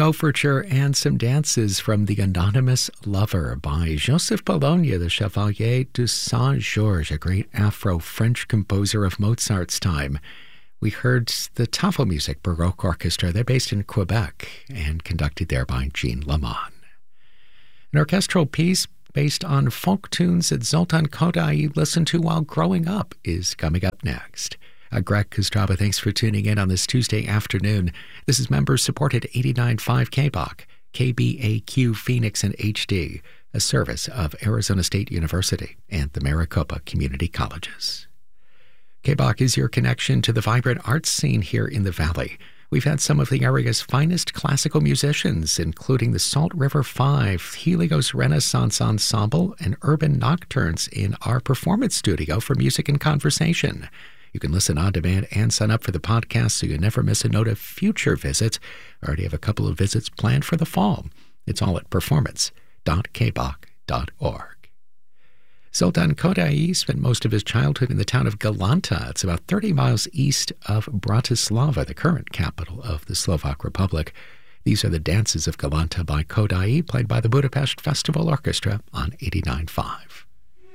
overture and some dances from The Anonymous Lover by Joseph Bologna, the Chevalier de Saint-Georges, a great Afro-French composer of Mozart's time. We heard the Tafelmusik Baroque Orchestra. They're based in Quebec and conducted there by Jean Lamont. An orchestral piece based on folk tunes that Zoltan Kodaly listened to while growing up is coming up next. Greg Kostraba, thanks for tuning in on this Tuesday afternoon. This is member-supported 89.5 KBOK, KBAQ Phoenix and HD, a service of Arizona State University and the Maricopa Community Colleges. KBOK is your connection to the vibrant arts scene here in the Valley. We've had some of the area's finest classical musicians, including the Salt River Five, Helios Renaissance Ensemble, and Urban Nocturnes in our performance studio for music and conversation. You can listen on demand and sign up for the podcast so you never miss a note of future visits. I already have a couple of visits planned for the fall. It's all at performance.kbok.org. Zoltan Kodaly spent most of his childhood in the town of Galanta. It's about 30 miles east of Bratislava, the current capital of the Slovak Republic. These are the dances of Galanta by Kodaly, played by the Budapest Festival Orchestra on 89.5.